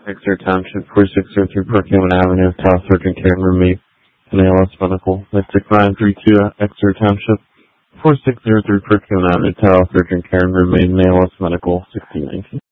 Exeter Township, 4603 Perkins Avenue, Tile Surgeon Care and Roommate, and ALS Medical. Mystic 932 Exeter Township, 4603 Perkins Avenue, Tile Surgeon Care and Roommate, and ALS Medical, 1619.